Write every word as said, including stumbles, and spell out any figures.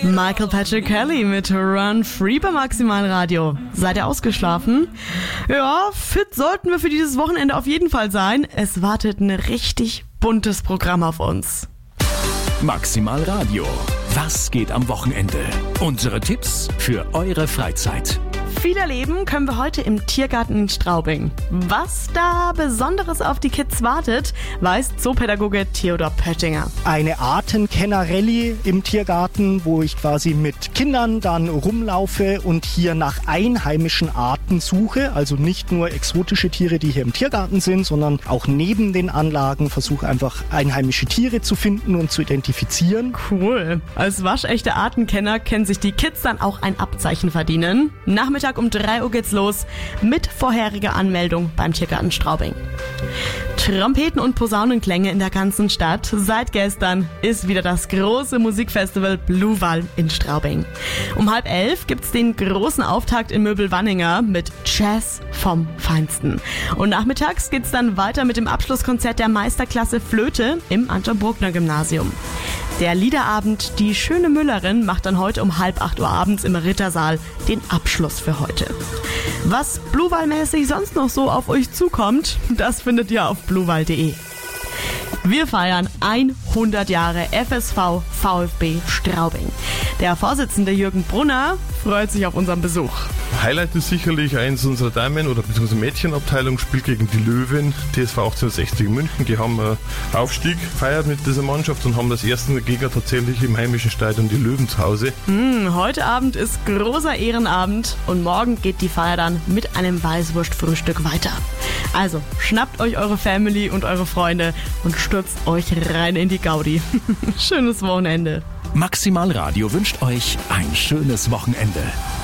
Michael Patrick Kelly mit Run Free bei Maximal Radio. Seid ihr ausgeschlafen? Ja, fit sollten wir für dieses Wochenende auf jeden Fall sein. Es wartet ein richtig buntes Programm auf uns. Maximal Radio. Was geht am Wochenende? Unsere Tipps für eure Freizeit. Viel erleben können wir heute im Tiergarten in Straubing. Was da Besonderes auf die Kids wartet, weiß Zoopädagoge Theodor Pöttinger. Eine Artenkenner-Rallye im Tiergarten, wo ich quasi mit Kindern dann rumlaufe und hier nach einheimischen Arten suche. Also nicht nur exotische Tiere, die hier im Tiergarten sind, sondern auch neben den Anlagen versuche einfach einheimische Tiere zu finden und zu identifizieren. Cool. Als waschechte Artenkenner können sich die Kids dann auch ein Abzeichen verdienen. Nachmittag um drei Uhr geht's los mit vorheriger Anmeldung beim Tiergarten Straubing. Trompeten und Posaunenklänge in der ganzen Stadt. Seit gestern ist wieder das große Musikfestival Bluewal in Straubing. Um halb elf gibt's den großen Auftakt in Möbelwanninger mit Jazz vom Feinsten. Und nachmittags geht's dann weiter mit dem Abschlusskonzert der Meisterklasse Flöte im Anton-Bruckner-Gymnasium. Der Liederabend Die schöne Müllerin macht dann heute um halb acht Uhr abends im Rittersaal den Abschluss für heute. Was Bluewal-mäßig sonst noch so auf euch zukommt, das findet ihr auf bluewal punkt de. Wir feiern hundert Jahre F S V VfB Straubing. Der Vorsitzende Jürgen Brunner freut sich auf unseren Besuch. Highlight ist sicherlich eins unserer Damen- oder beziehungsweise Mädchenabteilung spielt gegen die Löwen, T S V achtzehnhundertsechzig in München. Die haben einen Aufstieg gefeiert mit dieser Mannschaft und haben das erste Gegner tatsächlich im heimischen Stadion die Löwen zu Hause. Mm, heute Abend ist großer Ehrenabend und morgen geht die Feier dann mit einem Weißwurstfrühstück weiter. Also schnappt euch eure Family und eure Freunde und stürzt euch rein in die Gaudi. Schönes Wochenende. Maximal Radio wünscht euch ein schönes Wochenende.